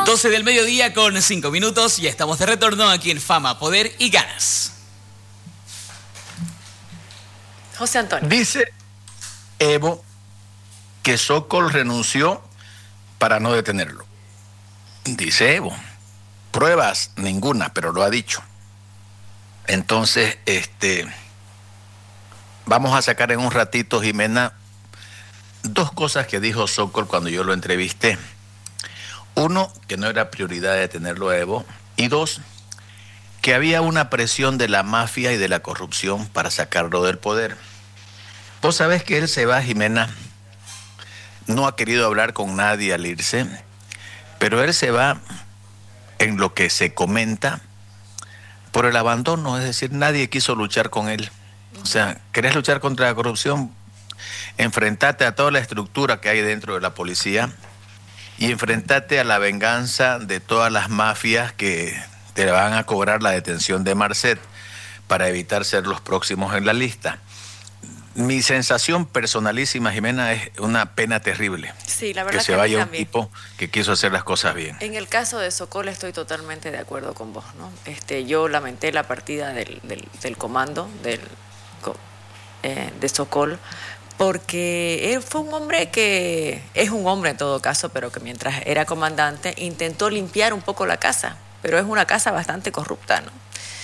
12 del mediodía con 5 minutos y estamos de retorno aquí en Fama, Poder y Ganas. José Antonio. Dice Evo que Sokol renunció para no detenerlo. Dice Evo. Pruebas ninguna, pero lo ha dicho. Entonces, vamos a sacar en un ratito, Jimena, dos cosas que dijo Sokol cuando yo lo entrevisté. Uno, que no era prioridad detenerlo a Evo. Y dos, que había una presión de la mafia y de la corrupción para sacarlo del poder. Vos sabés que él se va, Jimena. No ha querido hablar con nadie al irse, pero él se va en lo que se comenta por el abandono, es decir, nadie quiso luchar con él. O sea, ¿querés luchar contra la corrupción? Enfrentate a toda la estructura que hay dentro de la policía y enfrentate a la venganza de todas las mafias que te van a cobrar la detención de Marcet para evitar ser los próximos en la lista. Mi sensación personalísima, Jimena, es una pena terrible. Sí, la verdad que se vaya un tipo que quiso hacer las cosas bien. En el caso de Sokol estoy totalmente de acuerdo con vos, ¿no? Yo lamenté la partida del comando de Sokol, porque él fue un hombre que es un hombre en todo caso, pero que mientras era comandante intentó limpiar un poco la casa, pero es una casa bastante corrupta, ¿no?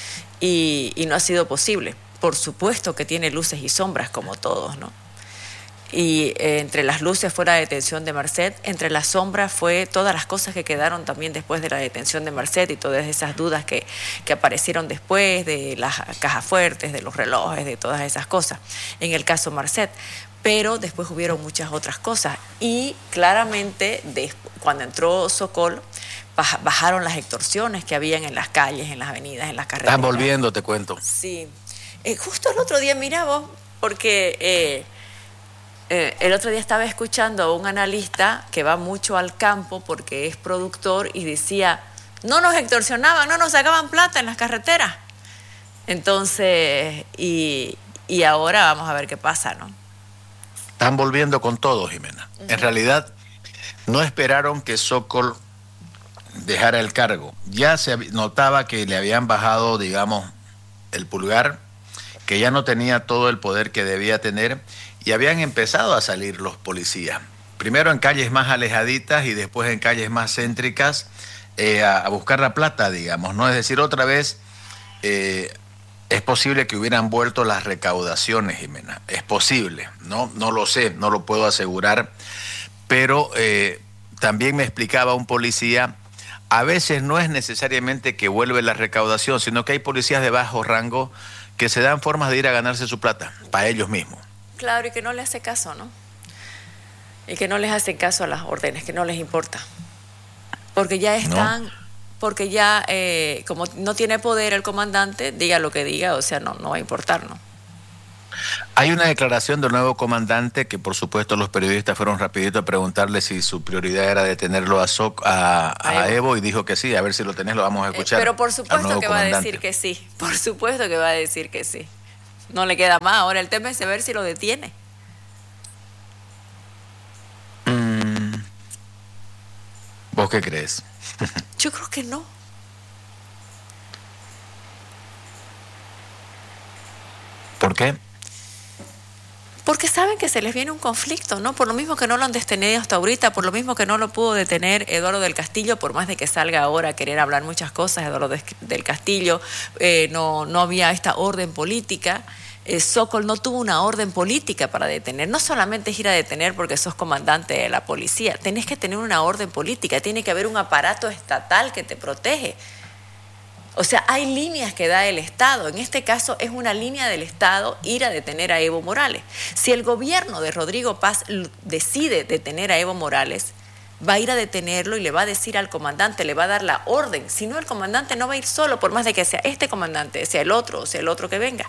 Y no ha sido posible. Por supuesto que tiene luces y sombras como todos, ¿no? Y entre las luces fue la detención de Marcet, entre las sombras fue todas las cosas que quedaron también después de la detención de Marcet y todas esas dudas que aparecieron después de las cajas fuertes, de los relojes, de todas esas cosas. En el caso Marcet. Pero después hubieron muchas otras cosas y claramente cuando entró Sokol bajaron las extorsiones que habían en las calles, en las avenidas, en las carreteras. Están volviendo, te cuento. Sí. Justo el otro día, mira vos, porque el otro día estaba escuchando a un analista que va mucho al campo porque es productor y decía, no nos extorsionaban, no nos sacaban plata en las carreteras. Entonces, y ahora vamos a ver qué pasa, ¿no? Están volviendo con todo, Jimena. Uh-huh. En realidad, no esperaron que Sokol dejara el cargo. Ya se notaba que le habían bajado, digamos, el pulgar, que ya no tenía todo el poder que debía tener y habían empezado a salir los policías. Primero en calles más alejaditas y después en calles más céntricas a buscar la plata, digamos, ¿no? Es decir, otra vez es posible que hubieran vuelto las recaudaciones, Jimena. Es posible, ¿no? No lo sé, no lo puedo asegurar, pero también me explicaba un policía, a veces no es necesariamente que vuelve la recaudación, sino que hay policías de bajo rango que se dan formas de ir a ganarse su plata, para ellos mismos. Claro, y que no le hace caso, ¿no? Y que no les hacen caso a las órdenes, que no les importa. Porque ya están, no. Porque ya, como no tiene poder el comandante, diga lo que diga, o sea, no va a importar, ¿no? Hay una declaración del nuevo comandante que, por supuesto, los periodistas fueron rapidito a preguntarle si su prioridad era detenerlo a Evo, y dijo que sí. A ver si lo tenés, lo vamos a escuchar. Pero por supuesto que va a decir que sí. Por supuesto que va a decir que sí. No le queda más. Ahora el tema es ver si lo detiene. ¿Vos qué crees? Yo creo que no. ¿Por qué? Porque saben que se les viene un conflicto, ¿no? Por lo mismo que no lo han detenido hasta ahorita, por lo mismo que no lo pudo detener Eduardo del Castillo, por más de que salga ahora a querer hablar muchas cosas, Eduardo del Castillo, no había esta orden política. Sokol no tuvo una orden política para detener. No solamente es ir a detener porque sos comandante de la policía, tenés que tener una orden política, tiene que haber un aparato estatal que te protege. O sea, hay líneas que da el Estado. En este caso es una línea del Estado ir a detener a Evo Morales. Si el gobierno de Rodrigo Paz decide detener a Evo Morales, va a ir a detenerlo y le va a decir al comandante, le va a dar la orden. Si no, el comandante no va a ir solo, por más de que sea este comandante, sea el otro o sea el otro que venga.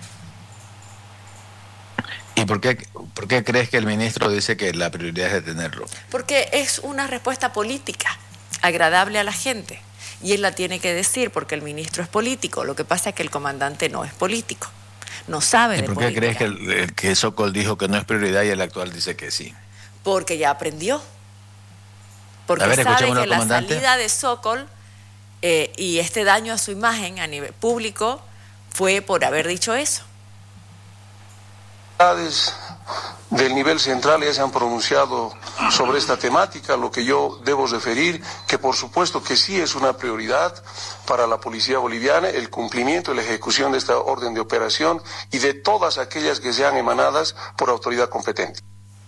¿Y por qué crees que el ministro dice que la prioridad es detenerlo? Porque es una respuesta política, agradable a la gente. Y él la tiene que decir porque el ministro es político. Lo que pasa es que el comandante no es político. No sabe de política. ¿Y por qué crees que Sokol dijo que no es prioridad y el actual dice que sí? Porque ya aprendió. porque A ver, sabe escuchémoslo, que la comandante. salida de Sokol y este daño a su imagen a nivel público fue por haber dicho eso. Del nivel central ya se han pronunciado sobre esta temática, lo que yo debo referir, que por supuesto que sí es una prioridad para la policía boliviana el cumplimiento y la ejecución de esta orden de operación y de todas aquellas que sean emanadas por autoridad competente.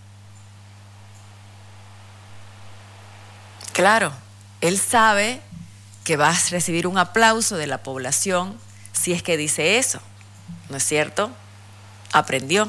Claro, él sabe que va a recibir un aplauso de la población si es que dice eso, ¿no es cierto? Aprendió.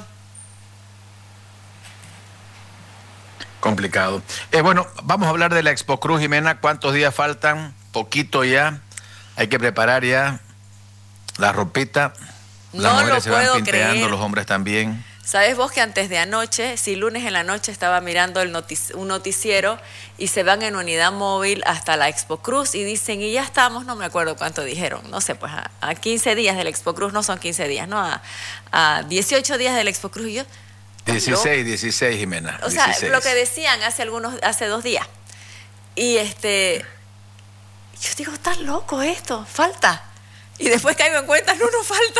Complicado. Bueno, vamos a hablar de la Expo Cruz, Jimena. ¿Cuántos días faltan? Poquito ya. Hay que preparar ya la ropita. Las No mujeres lo se van puedo pinteando, creer. los hombres también. ¿Sabes vos que antes de anoche, si lunes en la noche estaba mirando un noticiero y se van en unidad móvil hasta la Expo Cruz y dicen, y ya estamos, no me acuerdo cuánto dijeron, no sé, pues a 15 días de la Expo Cruz, no son 15 días, ¿no? A 18 días de la Expo Cruz y yo... 16, Jimena. O sea, 16. lo que decían hace 2 días. Y yo digo, está loco esto, falta. Y después caigo en cuenta, no falta.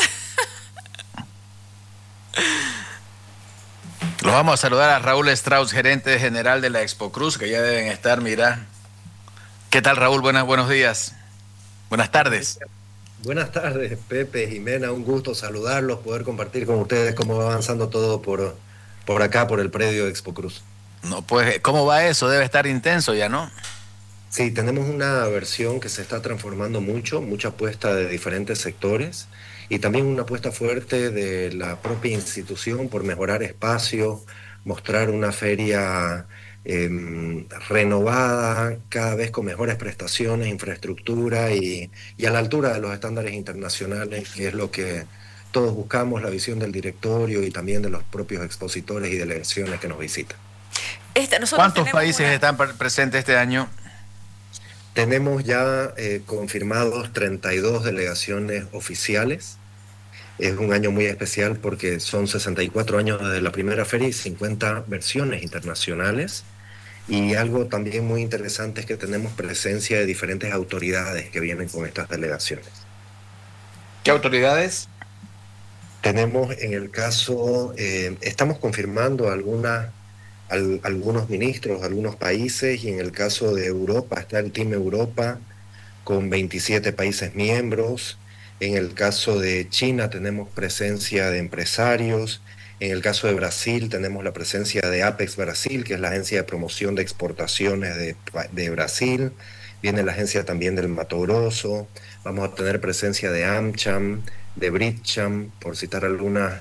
Los vamos a saludar a Raúl Strauss, gerente general de la Expo Cruz, que ya deben estar, mira. ¿Qué tal, Raúl? Buenos días. Buenas tardes. Buenas tardes, Pepe, Jimena, un gusto saludarlos, poder compartir con ustedes cómo va avanzando todo por acá, por el predio de Expo Cruz. No, pues, ¿cómo va eso? Debe estar intenso ya, ¿no? Sí, tenemos una versión que se está transformando mucha apuesta de diferentes sectores y también una apuesta fuerte de la propia institución por mejorar espacio, mostrar una feria renovada, cada vez con mejores prestaciones, infraestructura y a la altura de los estándares internacionales, que es lo que todos buscamos, la visión del directorio y también de los propios expositores y delegaciones que nos visitan. ¿Cuántos países están presentes este año? Tenemos ya confirmados 32 delegaciones oficiales. Es un año muy especial porque son 64 años desde la primera feria y 50 versiones internacionales. Y algo también muy interesante es que tenemos presencia de diferentes autoridades que vienen con estas delegaciones. ¿Qué autoridades? Tenemos en el caso, estamos confirmando algunos ministros, algunos países, y en el caso de Europa está el Team Europa con 27 países miembros. En el caso de China tenemos presencia de empresarios. En el caso de Brasil tenemos la presencia de Apex Brasil, que es la agencia de promoción de exportaciones de Brasil. Viene la agencia también del Mato Grosso. Vamos a tener presencia de AmCham, de Bridgecham, por citar algunas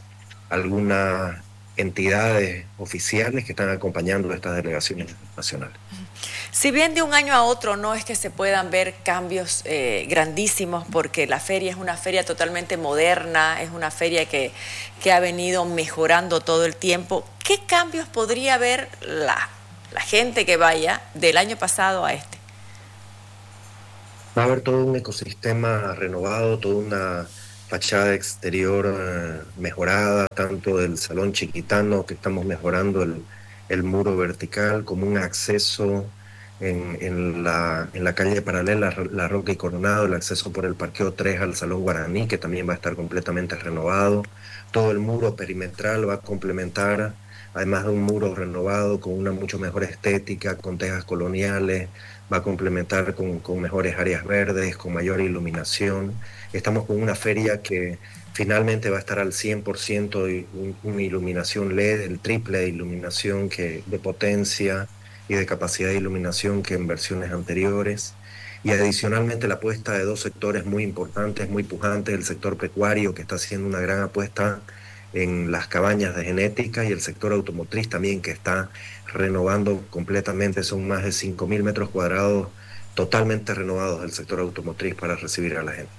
entidades oficiales que están acompañando estas delegaciones nacionales. Si bien de un año a otro no es que se puedan ver cambios grandísimos, porque la feria es una feria totalmente moderna, es una feria que ha venido mejorando todo el tiempo, ¿qué cambios podría ver la gente que vaya del año pasado a este? Va a haber todo un ecosistema renovado, toda una fachada exterior mejorada, tanto del Salón Chiquitano, que estamos mejorando el muro vertical, como un acceso en la calle paralela, La Roca y Coronado, el acceso por el Parqueo 3 al Salón Guaraní, que también va a estar completamente renovado. Todo el muro perimetral va a complementar, además de un muro renovado, con una mucho mejor estética, con tejas coloniales, va a complementar con mejores áreas verdes, con mayor iluminación. Estamos con una feria que finalmente va a estar al 100% de una iluminación LED, el triple de iluminación de potencia y de capacidad de iluminación que en versiones anteriores. Y adicionalmente la apuesta de 2 sectores muy importantes, muy pujantes, el sector pecuario, que está haciendo una gran apuesta en las cabañas de genética, y el sector automotriz también, que está renovando completamente. Son más de 5.000 metros cuadrados totalmente renovados del sector automotriz para recibir a la gente.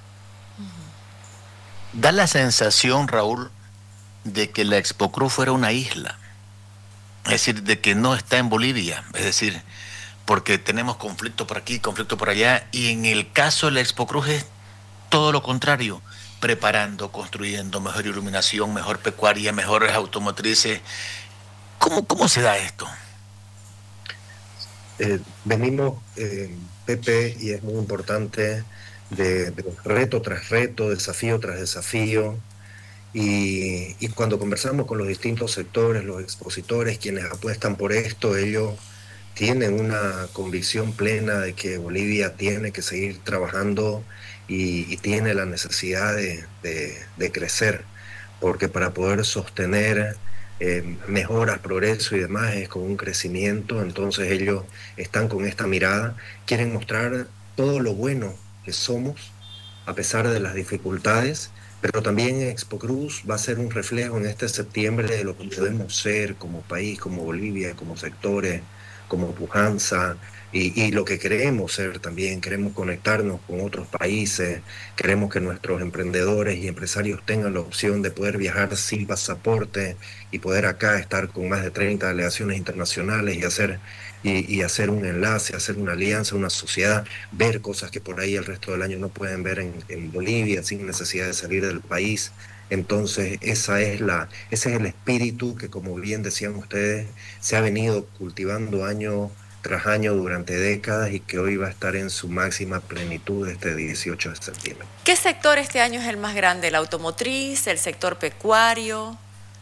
Da la sensación, Raúl, de que la Expo Cruz fuera una isla. Es decir, de que no está en Bolivia. Es decir, porque tenemos conflicto por aquí, conflicto por allá. Y en el caso de la Expo Cruz es todo lo contrario. Preparando, construyendo mejor iluminación, mejor pecuaria, mejores automotrices. ¿Cómo se da esto? Venimos, Pepe, y es muy importante, de reto tras reto, desafío tras desafío, y cuando conversamos con los distintos sectores, los expositores, quienes apuestan por esto, ellos tienen una convicción plena de que Bolivia tiene que seguir trabajando y tiene la necesidad de crecer, porque para poder sostener mejoras, progreso y demás es con un crecimiento. Entonces ellos están con esta mirada, quieren mostrar todo lo bueno que somos a pesar de las dificultades, pero también Expo Cruz va a ser un reflejo en este septiembre de lo que podemos ser como país, como Bolivia, como sectores, como pujanza, y lo que queremos ser también. Queremos conectarnos con otros países, queremos que nuestros emprendedores y empresarios tengan la opción de poder viajar sin pasaporte y poder acá estar con más de 30 delegaciones internacionales y hacer un enlace, hacer una alianza, una sociedad, ver cosas que por ahí el resto del año no pueden ver en Bolivia sin necesidad de salir del país. Entonces, ese es el espíritu que, como bien decían ustedes, se ha venido cultivando año tras año durante décadas y que hoy va a estar en su máxima plenitud este 18 de septiembre. ¿Qué sector este año es el más grande? ¿La automotriz, el sector pecuario?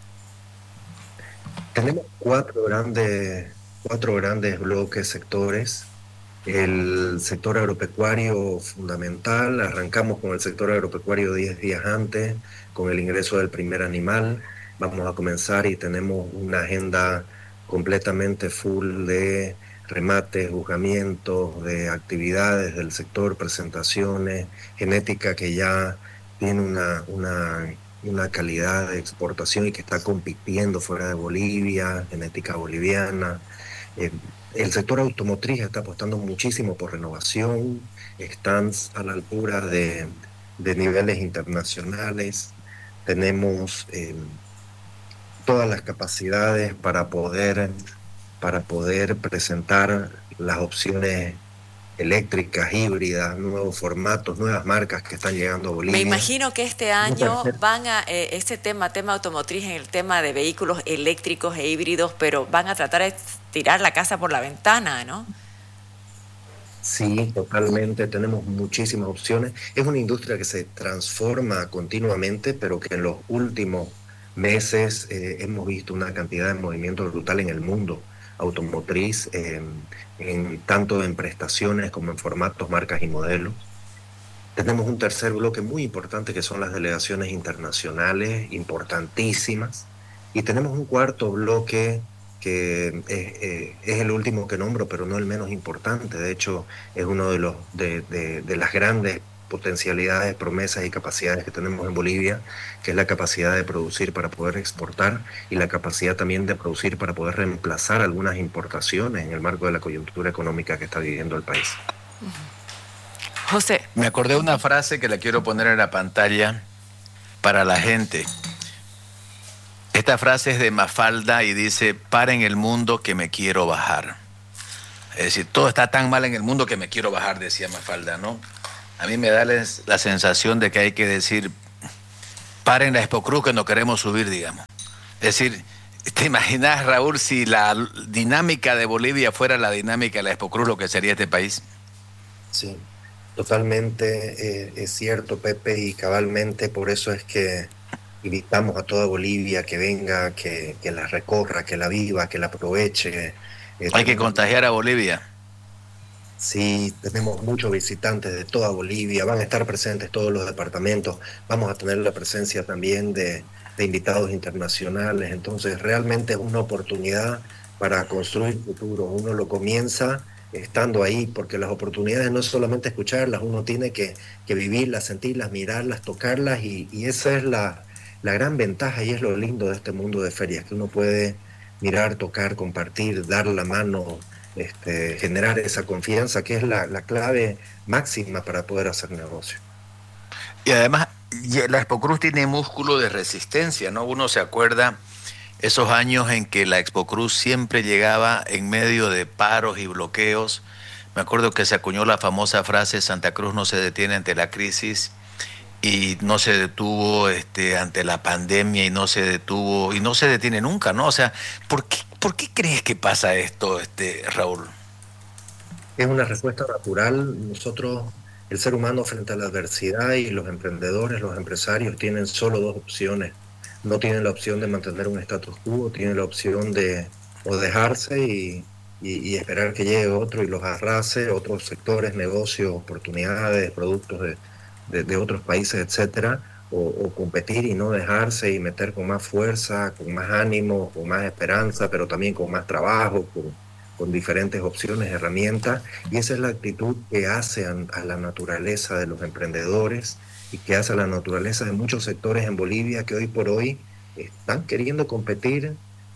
Tenemos cuatro grandes bloques sectores. El sector agropecuario fundamental, arrancamos con el sector agropecuario 10 días antes, con el ingreso del primer animal. Vamos a comenzar y tenemos una agenda completamente full de remates, juzgamientos, de actividades del sector, presentaciones, genética que ya tiene una calidad de exportación y que está compitiendo fuera de Bolivia, genética boliviana. El sector automotriz está apostando muchísimo por renovación, stands a la altura de niveles internacionales. Tenemos todas las capacidades para poder presentar las opciones eléctricas, híbridas, nuevos formatos, nuevas marcas que están llegando a Bolivia. Me imagino que este año van a, este tema automotriz, en el tema de vehículos eléctricos e híbridos, pero van a tratar de tirar la casa por la ventana, ¿no? Sí, totalmente, tenemos muchísimas opciones. Es una industria que se transforma continuamente, pero que en los últimos meses hemos visto una cantidad de movimiento brutal en el mundo automotriz, tanto en prestaciones como en formatos, marcas y modelos. Tenemos un tercer bloque muy importante que son las delegaciones internacionales, importantísimas, y tenemos un cuarto bloque que es el último que nombro, pero no el menos importante. De hecho, es uno de las grandes potencialidades, promesas y capacidades que tenemos en Bolivia, que es la capacidad de producir para poder exportar y la capacidad también de producir para poder reemplazar algunas importaciones en el marco de la coyuntura económica que está viviendo el país. José. Me acordé de una frase que la quiero poner en la pantalla para la gente. Esta frase es de Mafalda y dice: paren el mundo que me quiero bajar. Es decir, todo está tan mal en el mundo que me quiero bajar, decía Mafalda, ¿no? A mí me da la sensación de que hay que decir: paren la Expo Cruz que no queremos subir, digamos. Es decir, ¿te imaginas, Raúl, si la dinámica de Bolivia fuera la dinámica de la Expo Cruz, lo que sería este país? Sí, totalmente es cierto, Pepe, y cabalmente por eso es que invitamos a toda Bolivia que venga, que la recorra, que la viva, que la aproveche. Hay que contagiar a Bolivia. Sí, tenemos muchos visitantes de toda Bolivia, van a estar presentes todos los departamentos, vamos a tener la presencia también de invitados internacionales. Entonces realmente es una oportunidad para construir futuro. Uno lo comienza estando ahí, porque las oportunidades no es solamente escucharlas, uno tiene que vivirlas, sentirlas, mirarlas, tocarlas, y esa es la gran ventaja y es lo lindo de este mundo de ferias, que uno puede mirar, tocar, compartir, dar la mano, generar esa confianza, que es la clave máxima para poder hacer negocio. Y además, la Expo Cruz tiene músculo de resistencia, ¿no? Uno se acuerda esos años en que la Expo Cruz siempre llegaba en medio de paros y bloqueos. Me acuerdo que se acuñó la famosa frase: Santa Cruz no se detiene ante la crisis, y no se detuvo ante la pandemia, y no se detuvo y no se detiene nunca, ¿no? O sea, ¿por qué crees que pasa esto, Raúl? Es una respuesta natural. Nosotros, el ser humano frente a la adversidad y los emprendedores, los empresarios tienen solo dos opciones. No tienen la opción de mantener un status quo, tienen la opción de o dejarse y esperar que llegue otro y los arrase, otros sectores, negocios, oportunidades, productos de otros países, etcétera, o competir y no dejarse y meter con más fuerza, con más ánimo, con más esperanza, pero también con más trabajo, con diferentes opciones, herramientas, y esa es la actitud que hace a la naturaleza de los emprendedores y que hace a la naturaleza de muchos sectores en Bolivia que hoy por hoy están queriendo competir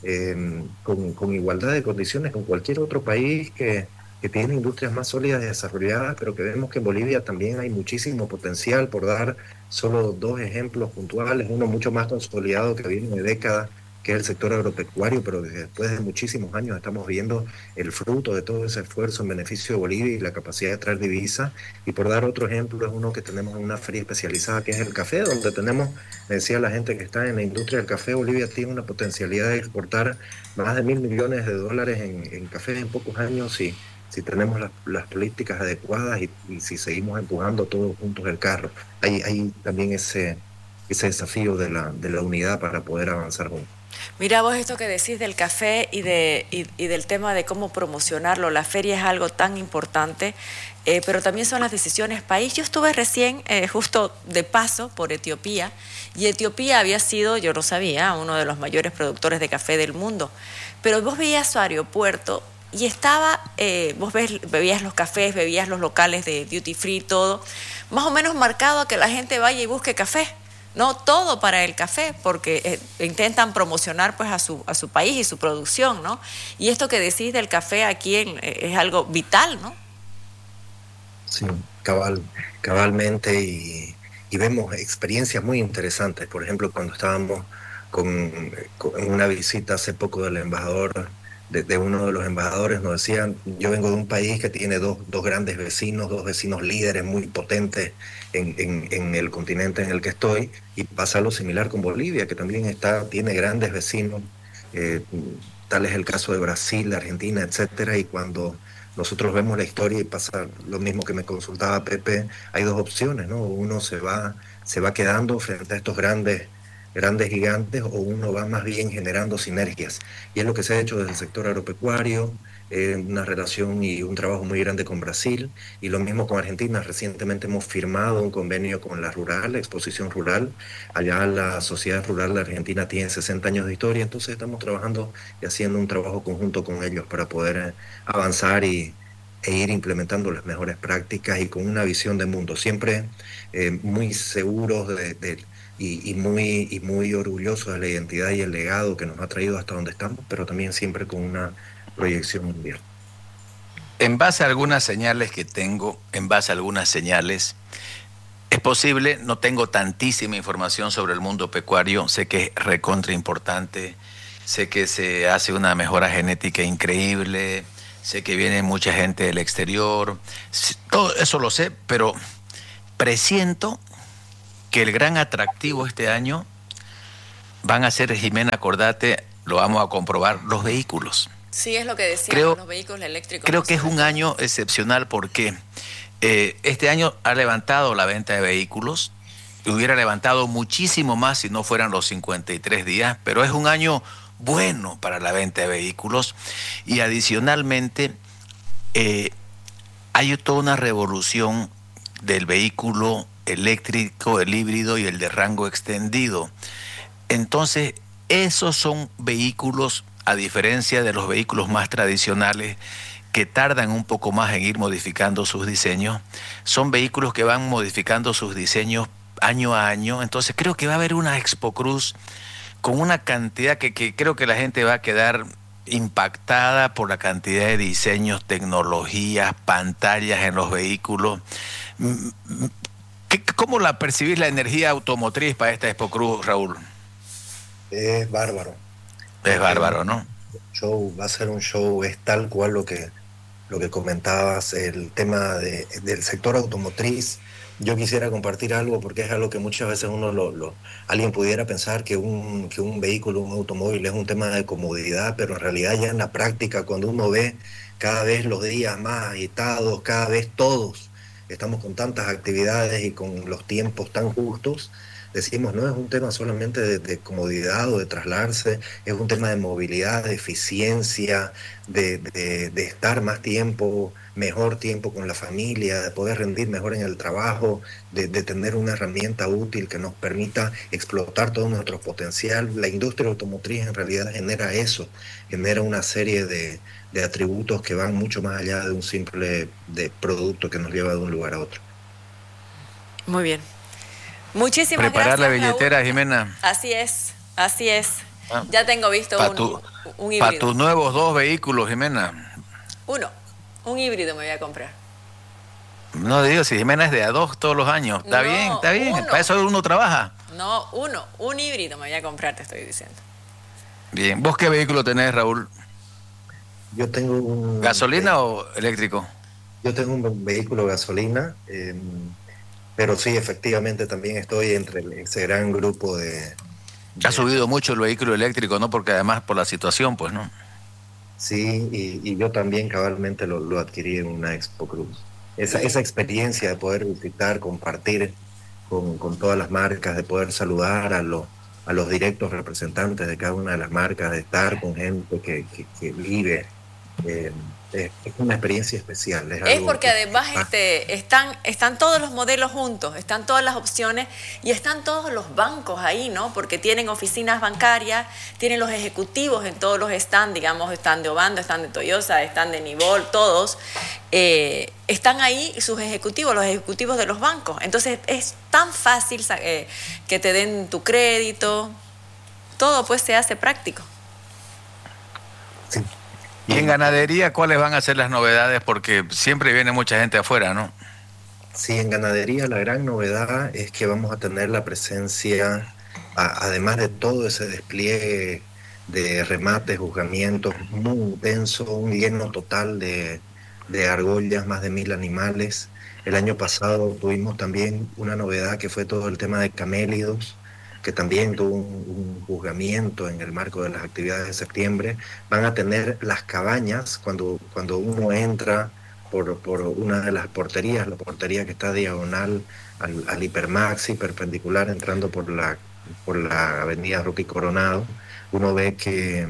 con igualdad de condiciones con cualquier otro país que tiene industrias más sólidas y desarrolladas, pero que vemos que en Bolivia también hay muchísimo potencial, por dar solo dos ejemplos puntuales, uno mucho más consolidado que viene de décadas, que es el sector agropecuario, pero después de muchísimos años estamos viendo el fruto de todo ese esfuerzo en beneficio de Bolivia y la capacidad de traer divisas. Y por dar otro ejemplo, es uno que tenemos en una feria especializada que es el café, donde tenemos, me decía la gente que está en la industria del café, Bolivia tiene una potencialidad de exportar más de $1.000 millones en café en pocos años si tenemos las políticas adecuadas y si seguimos empujando todos juntos el carro. Hay también ese desafío de la unidad para poder avanzar juntos. Mira vos esto que decís del café y del tema de cómo promocionarlo. La feria es algo tan importante, pero también son las decisiones país. Yo estuve recién, justo de paso, por Etiopía, y Etiopía había sido, yo no sabía, uno de los mayores productores de café del mundo. Pero vos veías su aeropuerto y estaba, bebías los cafés, bebías los locales de duty free, todo, más o menos marcado a que la gente vaya y busque café. No todo para el café, porque intentan promocionar pues a su país y su producción, ¿no? Y esto que decís del café aquí es algo vital, ¿no? Sí, cabalmente y vemos experiencias muy interesantes. Por ejemplo, cuando estábamos en una visita hace poco del embajador, de uno de los embajadores, nos decían, yo vengo de un país que tiene dos grandes vecinos, dos vecinos líderes muy potentes en el continente en el que estoy, y pasa lo similar con Bolivia, que también tiene grandes vecinos, eh, tal es el caso de Brasil, de Argentina, etcétera, y cuando nosotros vemos la historia y pasa lo mismo que me consultaba Pepe, hay dos opciones, ¿no? Uno se va quedando frente a estos grandes gigantes, o uno va más bien generando sinergias. Y es lo que se ha hecho desde el sector agropecuario, una relación y un trabajo muy grande con Brasil, y lo mismo con Argentina. Recientemente hemos firmado un convenio con la Exposición Rural. Allá la Sociedad Rural de Argentina tiene 60 años de historia, entonces estamos trabajando y haciendo un trabajo conjunto con ellos para poder avanzar e ir implementando las mejores prácticas y con una visión de mundo, siempre muy seguros y muy orgullosos de la identidad y el legado que nos ha traído hasta donde estamos, pero también siempre con una proyección mundial. En base a algunas señales que tengo, es posible, no tengo tantísima información sobre el mundo pecuario, sé que es recontra importante, sé que se hace una mejora genética increíble, sé que viene mucha gente del exterior, todo eso lo sé, pero presiento que el gran atractivo este año van a ser, Jimena, acordate, lo vamos a comprobar, los vehículos. Sí, es lo que decíamos, los vehículos eléctricos. Creo que es un año excepcional porque este año ha levantado la venta de vehículos, hubiera levantado muchísimo más si no fueran los 53 días, pero es un año bueno para la venta de vehículos, y adicionalmente hay toda una revolución del vehículo eléctrico, el híbrido y el de rango extendido. Entonces, esos son vehículos, a diferencia de los vehículos más tradicionales, que tardan un poco más en ir modificando sus diseños. Son vehículos que van modificando sus diseños año a año. Entonces, creo que va a haber una Expo Cruz con una cantidad que creo que la gente va a quedar impactada por la cantidad de diseños, tecnologías, pantallas en los vehículos. ¿Cómo la percibís la energía automotriz para esta Expo Cruz, Raúl? Es bárbaro. Es bárbaro, ¿no? Va a ser un show, es tal cual lo lo que comentabas, el tema del sector automotriz. Yo quisiera compartir algo porque es algo que muchas veces alguien pudiera pensar que un vehículo, un automóvil es un tema de comodidad, pero en realidad ya en la práctica, cuando uno ve cada vez los días más agitados, cada vez todos estamos con tantas actividades y con los tiempos tan justos, decimos, no es un tema solamente comodidad o de trasladarse, es un tema de movilidad, de eficiencia, de estar más tiempo, mejor tiempo con la familia, de poder rendir mejor en el trabajo, de tener una herramienta útil que nos permita explotar todo nuestro potencial. La industria automotriz en realidad genera eso, genera una serie de atributos que van mucho más allá de un simple producto que nos lleva de un lugar a otro. Muy bien. Muchísimas Preparar gracias, la billetera, Raúl. Jimena. Así es. Ya tengo visto un híbrido. Para tus nuevos 2 vehículos, Jimena. Un híbrido me voy a comprar. No digo, si Jimena es de a 2 todos los años. Está bien. Para eso uno trabaja. No, un híbrido me voy a comprar, te estoy diciendo. Bien. ¿Vos qué vehículo tenés, Raúl? Yo tengo un... ¿Gasolina o eléctrico? Yo tengo un vehículo gasolina, pero sí, efectivamente también estoy entre ese gran grupo de... Ha subido mucho el vehículo eléctrico, ¿no? Porque además por la situación, pues, ¿no? Sí, y yo también cabalmente lo adquirí en una Expo Cruz. Esa experiencia de poder visitar, compartir con todas las marcas, de poder saludar a los directos representantes de cada una de las marcas, de estar con gente que vive, es una experiencia especial. Es porque además están todos los modelos juntos, están todas las opciones y están todos los bancos ahí, ¿no? Porque tienen oficinas bancarias, tienen los ejecutivos en todos los stands, digamos, están de Obando, están de Toyosa, están de Nibol, todos. Están ahí sus ejecutivos, los ejecutivos de los bancos. Entonces es tan fácil que te den tu crédito, todo pues se hace práctico. Sí. Y en ganadería, ¿cuáles van a ser las novedades? Porque siempre viene mucha gente afuera, ¿no? Sí, en ganadería la gran novedad es que vamos a tener la presencia, además de todo ese despliegue de remates, juzgamientos muy intenso, un lleno total de argollas, más de 1000 animales. El año pasado tuvimos también una novedad que fue todo el tema de camélidos, que también tuvo un juzgamiento en el marco de las actividades de septiembre. Van a tener las cabañas cuando uno entra por una de las porterías, la portería que está diagonal al Hipermaxi, perpendicular, entrando por la avenida Roque Coronado. Uno ve que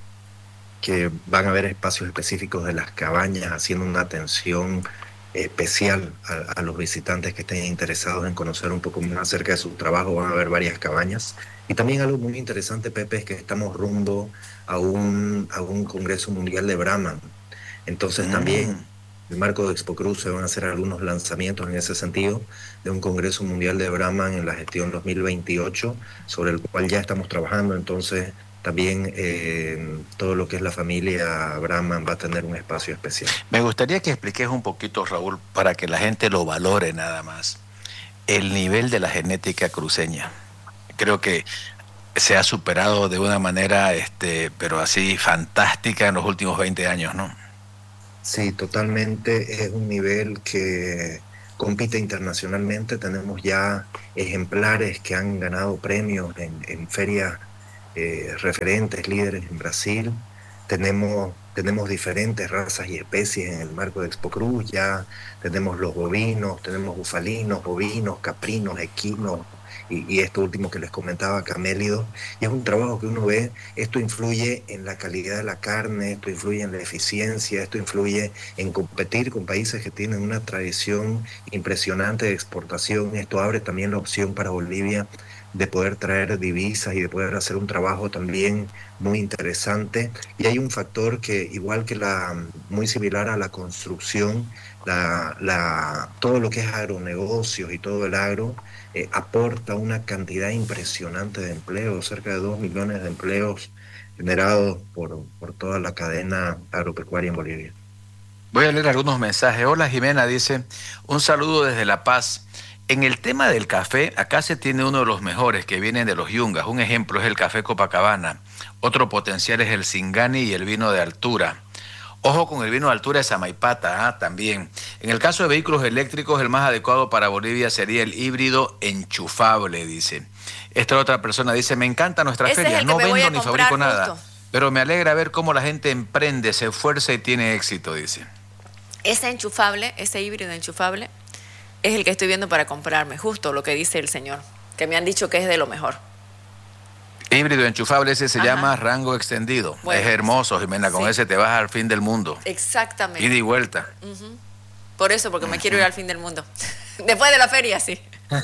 van a haber espacios específicos de las cabañas haciendo una atención especial a los visitantes que estén interesados en conocer un poco más acerca de su trabajo. Van a haber varias cabañas. Y también algo muy interesante, Pepe, es que estamos rumbo a un Congreso Mundial de Brahman. Entonces también en el marco de Expo Cruz se van a hacer algunos lanzamientos en ese sentido de un Congreso Mundial de Brahman en la gestión 2028, sobre el cual ya estamos trabajando. Entonces también todo lo que es la familia Brahman va a tener un espacio especial. Me gustaría que expliques un poquito, Raúl, para que la gente lo valore nada más, el nivel de la genética cruceña. Creo que se ha superado de una manera, pero así fantástica en los últimos 20 años, ¿no? Sí, totalmente. Es un nivel que compite internacionalmente. Tenemos ya ejemplares que han ganado premios en ferias referentes, líderes en Brasil. Tenemos diferentes razas y especies en el marco de Expo Cruz. Ya tenemos los bovinos, tenemos bufalinos, bovinos, caprinos, equinos y esto último que les comentaba, camélidos. Y es un trabajo que uno ve, esto influye en la calidad de la carne, esto influye en la eficiencia, esto influye en competir con países que tienen una tradición impresionante de exportación. Esto abre también la opción para Bolivia de poder traer divisas y de poder hacer un trabajo también muy interesante. Y hay un factor que, igual que muy similar a la construcción, todo lo que es agronegocios y todo el agro, aporta una cantidad impresionante de empleos, cerca de 2 millones de empleos generados por toda la cadena agropecuaria en Bolivia. Voy a leer algunos mensajes. Hola, Jimena, dice, un saludo desde La Paz. En el tema del café, acá se tiene uno de los mejores que vienen de los Yungas. Un ejemplo es el café Copacabana. Otro potencial es el Singani y el vino de altura. Ojo con el vino de altura de Samaipata, también. En el caso de vehículos eléctricos, el más adecuado para Bolivia sería el híbrido enchufable, dice. Esta otra persona dice, me encanta nuestra Ese feria, es el que no me voy vendo a ni comprar fabrico nada, justo. pero me alegra ver cómo la gente emprende, se esfuerza y tiene éxito, dice. Ese enchufable, ese híbrido enchufable, es el que estoy viendo para comprarme, justo lo que dice el señor, que me han dicho que es de lo mejor. Híbrido enchufable, ese se Ajá. llama rango extendido. Bueno, es hermoso, Jimena, con sí. ese te vas al fin del mundo. Exactamente. Ida y vuelta. Por eso, porque me quiero ir al fin del mundo. Después de la feria, sí.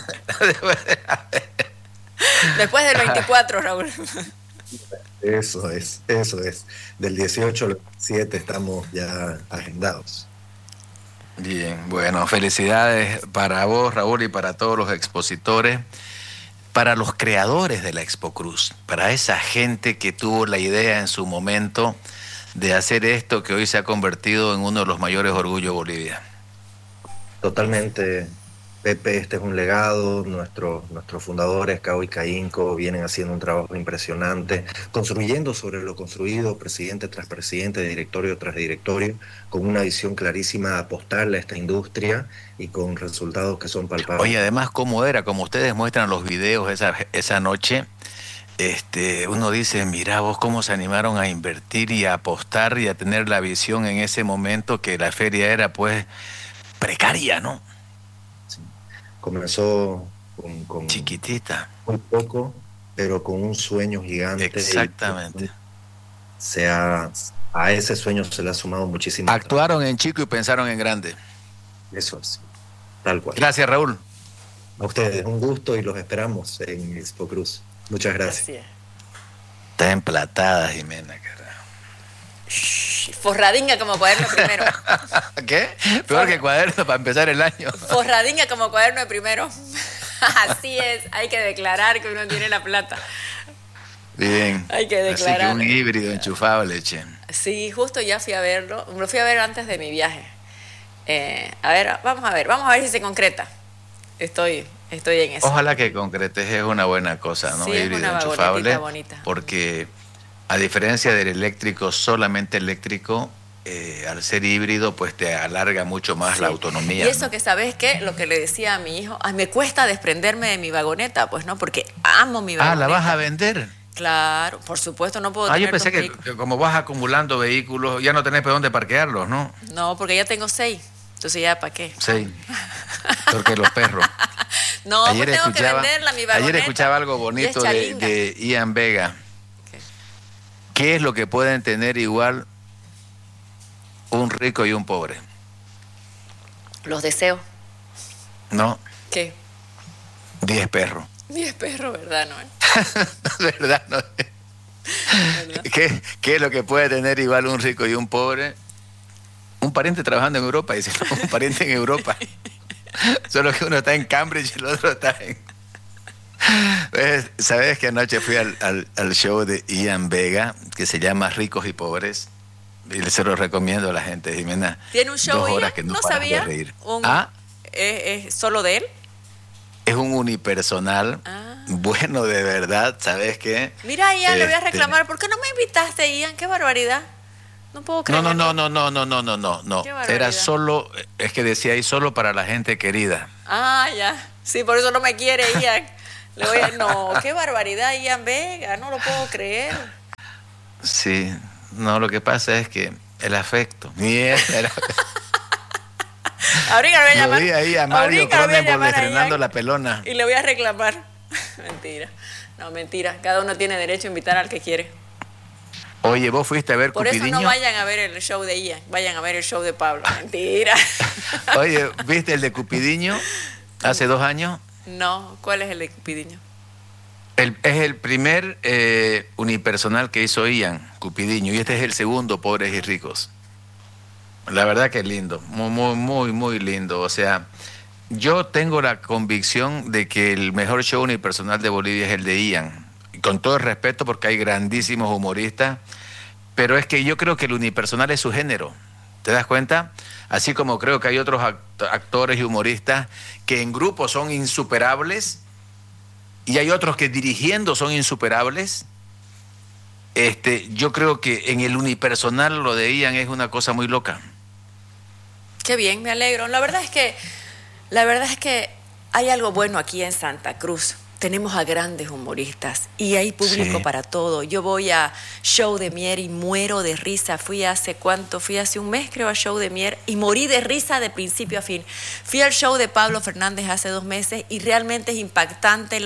Después del 24, Raúl. Eso es. Del 18 al 27 estamos ya agendados. Bien, bueno, felicidades para vos, Raúl, y para todos los expositores, para los creadores de la Expo Cruz, para esa gente que tuvo la idea en su momento de hacer esto que hoy se ha convertido en uno de los mayores orgullos de Bolivia. Totalmente, Pepe, este es un legado. Nuestros fundadores, Cao y Caínco, vienen haciendo un trabajo impresionante, construyendo sobre lo construido, presidente tras presidente, directorio tras directorio, con una visión clarísima de apostarle a esta industria y con resultados que son palpables. Oye, además, ¿cómo era? Como ustedes muestran los videos esa noche, uno dice, mira vos cómo se animaron a invertir y a apostar y a tener la visión en ese momento que la feria era pues precaria, ¿no? Sí. Comenzó con chiquitita, muy poco, pero con un sueño gigante. Exactamente. A ese sueño se le ha sumado muchísimo. Actuaron en chico y pensaron en grande. Eso es, tal cual. Gracias, Raúl. A ustedes, un gusto y los esperamos en Expo Cruz. Muchas gracias. Así es. Está emplatada, Jimena, carajo. Forradinga como cuaderno primero. ¿Qué? Peor que cuaderno para empezar el año. Forradinga como cuaderno de primero. Así es, hay que declarar que uno tiene la plata. Bien. Hay que declarar. Así que un híbrido enchufable, che. Sí, justo ya fui a verlo. Lo fui a ver antes de mi viaje. Vamos a ver si se concreta. Estoy en eso. Ojalá que concretes, es una buena cosa, ¿no? Sí, es Híbrido una enchufable. bonita. Porque a diferencia del eléctrico, solamente eléctrico, al ser híbrido, pues te alarga mucho más la autonomía. Y eso, ¿no? que, ¿sabes qué? Lo que le decía a mi hijo, me cuesta desprenderme de mi vagoneta, pues, ¿no? Porque amo mi vagoneta. ¿La vas a vender? Claro, por supuesto, no puedo tener yo pensé dos que vehículos. como vas acumulando vehículos, ya no tenés por dónde parquearlos, ¿no? No, porque ya tengo 6. Entonces, ¿ya para qué? Sí, porque los perros. No, pues tengo que venderla, mi vagoneta. Ayer escuchaba algo bonito de Ian Vega. ¿Qué es lo que pueden tener igual un rico y un pobre? Los deseos. No. ¿Qué? 10 perros. 10 perros, ¿verdad, Noel? ¿Verdad, no? ¿Verdad? ¿Qué es lo que puede tener igual un rico y un pobre? Un pariente trabajando en Europa, dice, no, un pariente en Europa. Solo que uno está en Cambridge y el otro está en... ¿Sabes que anoche fui al show de Ian Vega, que se llama Ricos y Pobres? Y se lo recomiendo a la gente, Jimena. ¿Tiene un show? 2 horas Ian? que no No paras sabía. de reír. ¿Es solo de él? Es un unipersonal, bueno, de verdad, ¿sabes qué? Mira, Ian, le voy a reclamar. ¿Por qué no me invitaste, Ian? ¡Qué barbaridad! No puedo creer. No. Qué barbaridad. Era solo, es que decía ahí solo para la gente querida. Ya. Sí, por eso no me quiere, Ian. No, qué barbaridad, Ian Vega. No lo puedo creer. Sí, no, lo que pasa es que el afecto. Ahorita lo voy a llamar. Lo vi ahí a Mario Cronenberg estrenando La Pelona. Y le voy a reclamar. Mentira. No, mentira. Cada uno tiene derecho a invitar al que quiere. Oye, ¿vos fuiste a ver Por Cupidiño? eso no vayan a ver el show de Ian, vayan a ver el show de Pablo. Mentira. Oye, ¿viste el de Cupidiño hace 2 años? No, ¿cuál es el de Cupidiño? Es el primer unipersonal que hizo Ian, Cupidiño, y este es el segundo, Pobres y Ricos. La verdad que es lindo, muy lindo. O sea, yo tengo la convicción de que el mejor show unipersonal de Bolivia es el de Ian. Con todo el respeto, porque hay grandísimos humoristas, pero es que yo creo que el unipersonal es su género. ¿Te das cuenta? Así como creo que hay otros actores y humoristas que en grupo son insuperables y hay otros que dirigiendo son insuperables. yo creo que en el unipersonal lo de Ian es una cosa muy loca. Qué bien, me alegro. La verdad es que hay algo bueno aquí en Santa Cruz. Tenemos a grandes humoristas y hay público para todo. Yo voy a Show de Mier y muero de risa. Fui hace un mes creo a Show de Mier y morí de risa de principio a fin. Fui al show de Pablo Fernández hace 2 meses y realmente es impactante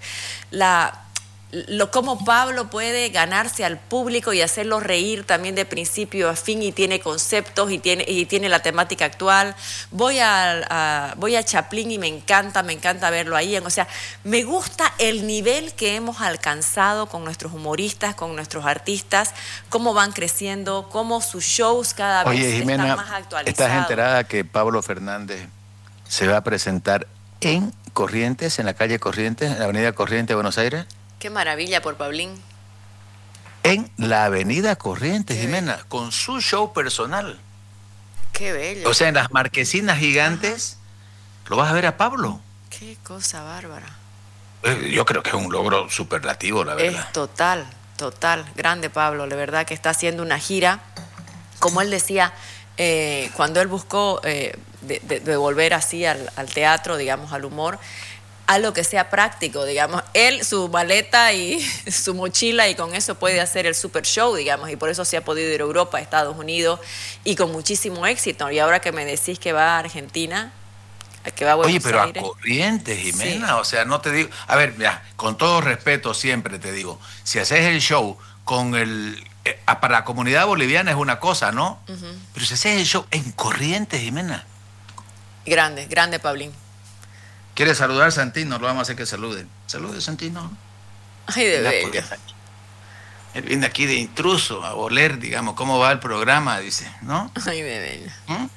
cómo Pablo puede ganarse al público y hacerlo reír también de principio a fin, y tiene conceptos y tiene la temática actual. Voy a Chaplin y me encanta verlo ahí. O sea, me gusta el nivel que hemos alcanzado con nuestros humoristas, con nuestros artistas, cómo van creciendo, cómo sus shows cada vez Jimena, están más actualizados. ¿estás enterada que Pablo Fernández se va a presentar en Corrientes, en la calle Corrientes, en la avenida Corrientes de Buenos Aires? Qué maravilla por Pablín. En la avenida Corrientes, Jimena, con su show personal. Qué bello. O sea, en las marquesinas gigantes, lo vas a ver a Pablo. Qué cosa bárbara. Yo creo que es un logro superlativo, la verdad. Es total. Grande Pablo, la verdad que está haciendo una gira. Como él decía, cuando él buscó de volver así al teatro, digamos, al humor, algo que sea práctico, digamos, él, su maleta y su mochila, y con eso puede hacer el super show, digamos, y por eso se ha podido ir a Europa, a Estados Unidos, y con muchísimo éxito. Y ahora que me decís que va a Argentina, que va a Buenos Aires. Oye, pero a Corrientes, Jimena, o sea, no te digo, a ver, mira, con todo respeto siempre te digo, si haces el show con para la comunidad boliviana es una cosa, ¿no? Pero si haces el show en Corrientes, Jimena. Grande, Pablín. ¿Quiere saludar Santino? Lo vamos a hacer que salude. Salude, Santino. Ay, de bello. Él viene aquí de intruso a oler, digamos, cómo va el programa, dice, ¿no? Ay, de bello.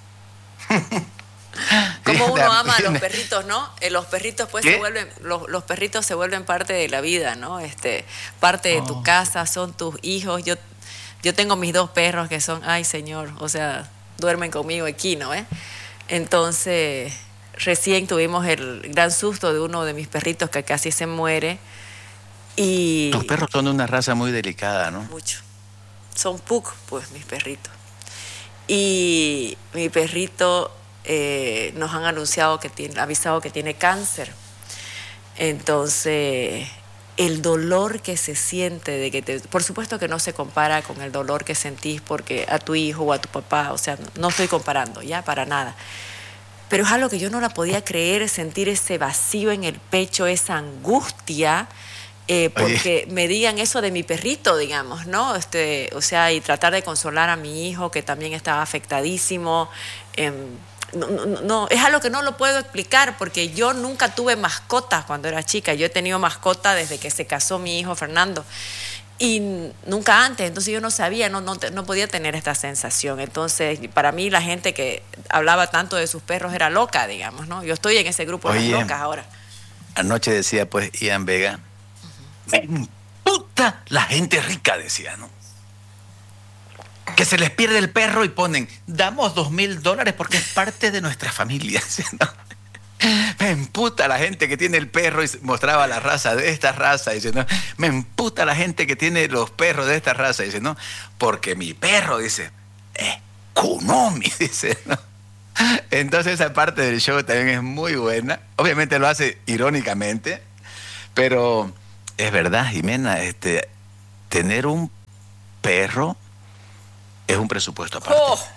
Como uno ama a los perritos, ¿no? Los perritos pues los perritos se vuelven parte de la vida, ¿no? Parte de tu casa, son tus hijos. Yo tengo mis 2 perros que son, ay señor, o sea, duermen conmigo aquí, ¿no? Entonces, recién tuvimos el gran susto de uno de mis perritos que casi se muere. Y tus perros son de una raza muy delicada, ¿no? Mucho. Son pug, pues, mis perritos. Y mi perrito nos han anunciado avisado que tiene cáncer. Entonces, el dolor que se siente de que por supuesto que no se compara con el dolor que sentís porque a tu hijo o a tu papá, o sea, no estoy comparando, ya, para nada. Pero es algo que yo no la podía creer, sentir ese vacío en el pecho, esa angustia, porque me digan eso de mi perrito, digamos, ¿no? O sea, y tratar de consolar a mi hijo que también estaba afectadísimo. No, es algo que no lo puedo explicar porque yo nunca tuve mascotas cuando era chica. Yo he tenido mascota desde que se casó mi hijo Fernando y nunca antes, entonces yo no sabía, no podía tener esta sensación. Entonces para mí la gente que hablaba tanto de sus perros era loca, digamos, ¿no? Yo estoy en ese grupo de las locas ahora. Anoche decía pues Ian Vega, me imputa la gente rica, decía, ¿no? Que se les pierde el perro y ponen, damos $2,000 porque es parte de nuestra familia, ¿no? Me emputa la gente que tiene el perro y mostraba la raza de esta raza, dice, ¿no? Me emputa la gente que tiene los perros de esta raza, dice, ¿no? Porque mi perro, dice, es Kunomi, dice, ¿no? Entonces esa parte del show también es muy buena. Obviamente lo hace irónicamente, pero es verdad, Jimena, tener un perro es un presupuesto aparte.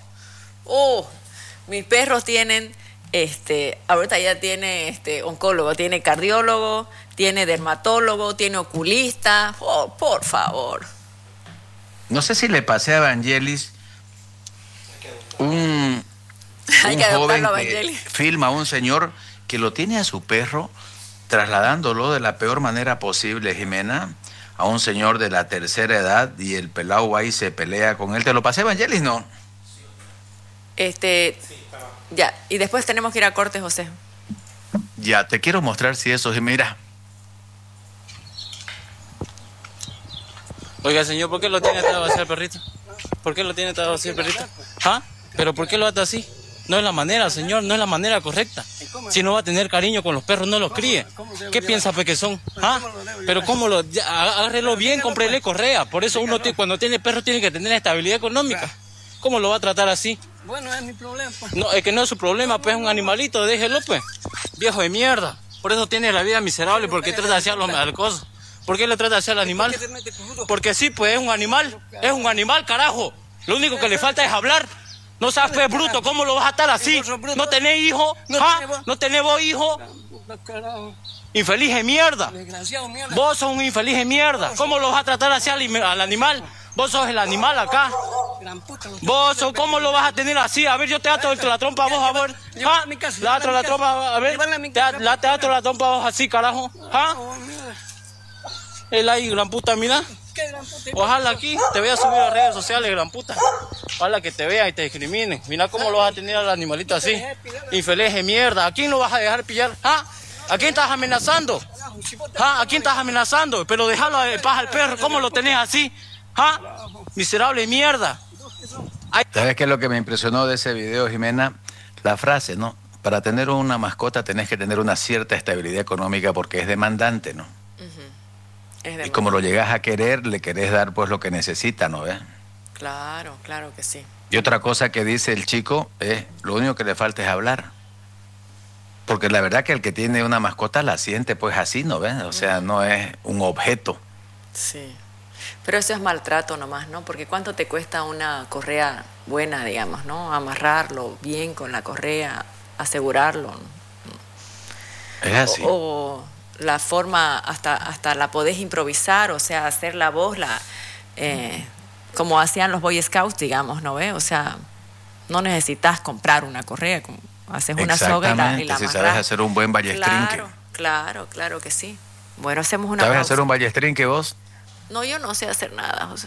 Mis perros tienen, ahorita ya tiene oncólogo, tiene cardiólogo, tiene dermatólogo, tiene oculista. Por favor. No sé si le pasé a Evangelis un joven que filma a un señor que lo tiene a su perro trasladándolo de la peor manera posible, Jimena, a un señor de la tercera edad y el pelao ahí se pelea con él. ¿Te lo pasé, Evangelis? No. Ya, y después tenemos que ir a corte, José. Ya, te quiero mostrar si eso, mira. Oiga, señor, ¿por qué lo tiene atado así al perrito? ¿Por qué lo tiene atado así al perrito? ¿Ah? ¿Pero por qué lo ata así? No es la manera, señor, no es la manera correcta. Si no va a tener cariño con los perros, no los críe. ¿Qué piensa pues que son? ¿Ah? Pero cómo lo, agárrelo bien, cómprele correa. Por eso uno cuando tiene perros tiene que tener estabilidad económica. ¿Cómo lo va a tratar así? Bueno, es mi problema. No, es que no es su problema, pues es un animalito, déjelo pues. Viejo de mierda. Por eso tiene la vida miserable, porque trata de hacer las cosas. ¿Por qué le trata de hacer al animal? Porque sí, pues es un animal, carajo. Lo único que le falta es hablar. No seas pues bruto, ¿cómo lo vas a estar así? ¿No tenés hijo? ¿No tenés vos hijo? Infeliz de mierda. Vos sos un infeliz de mierda. ¿Cómo lo vas a tratar así al animal? Vos sos el animal acá. Vos sos, ¿cómo lo vas a tener así? A ver, yo te ato la trompa a vos, a ver. Le ato la trompa, a ver. Te ato la trompa a vos así, carajo. Él ahí, gran puta, mira. Ojalá aquí te voy a subir a redes sociales, gran puta. Ojalá que te vean y te discriminen. Mira cómo lo vas a tener al animalito así. Infeliz de mierda. ¿A quién lo vas a dejar pillar? ¿A quién estás amenazando? ¿A quién estás amenazando? Pero déjalo de paz al perro. ¿Cómo lo tenés así? Miserable mierda. ¿Sabes qué es lo que me impresionó de ese video, Jimena? La frase, ¿no? Para tener una mascota tenés que tener una cierta estabilidad económica porque es demandante, ¿no? Y como lo llegas a querer, le querés dar pues lo que necesita, ¿no ves? Claro, claro que sí. Y otra cosa que dice el chico es, lo único que le falta es hablar. Porque la verdad que el que tiene una mascota la siente pues así, ¿no ves? O sea, no es un objeto. Sí. Pero eso es maltrato nomás, ¿no? Porque ¿cuánto te cuesta una correa buena, digamos, ¿no? Amarrarlo bien con la correa, asegurarlo. Es así. O la forma, hasta la podés improvisar, o sea, hacer la voz, como hacían los Boy Scouts, digamos, ¿no ves? O sea, no necesitas comprar una correa, haces una soga y la amarras. Si sabes hacer un buen ballestrinque. Claro que sí. Bueno, hacemos una ¿Sabes pausa. hacer un ballestrinque vos? No, yo no sé hacer nada, José.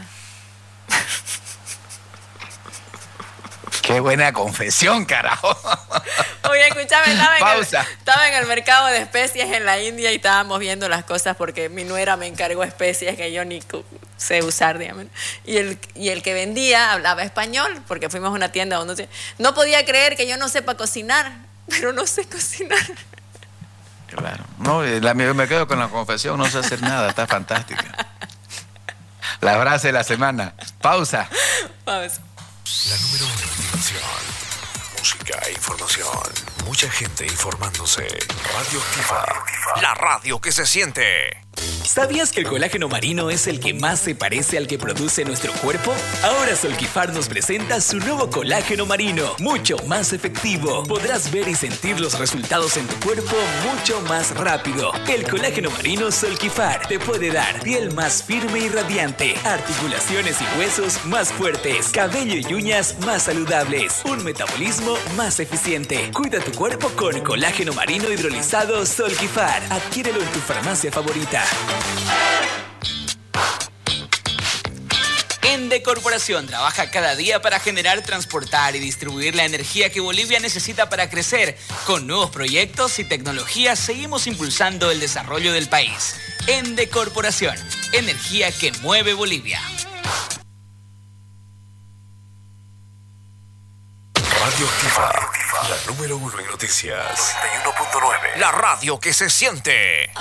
¡Qué buena confesión, carajo! Oye, escúchame, estaba en el mercado de especies en la India y estábamos viendo las cosas porque mi nuera me encargó especies que yo ni sé usar, digamos. Y el que vendía hablaba español porque fuimos a una tienda donde no podía creer que yo no sepa cocinar, pero no sé cocinar. Claro. No, me quedo con la confesión, no sé hacer nada, está fantástica. La frase de la semana. Pausa. Pausa. La número 1 en diversión, música e información. Mucha gente informándose. Radio Activa. La radio que se siente. ¿Sabías que el colágeno marino es el que más se parece al que produce nuestro cuerpo? Ahora Solquifar nos presenta su nuevo colágeno marino, mucho más efectivo. Podrás ver y sentir los resultados en tu cuerpo mucho más rápido. El colágeno marino Solquifar te puede dar piel más firme y radiante, articulaciones y huesos más fuertes, cabello y uñas más saludables, un metabolismo más eficiente. Cuida tu cuerpo con colágeno marino hidrolizado Solquifar. Adquiérelo en tu farmacia favorita. Ende Corporación trabaja cada día para generar, transportar y distribuir la energía que Bolivia necesita para crecer. Con nuevos proyectos y tecnologías seguimos impulsando el desarrollo del país. Ende Corporación, energía que mueve Bolivia. Radio Activa, la número 1 en noticias. 91.9. La radio que se siente.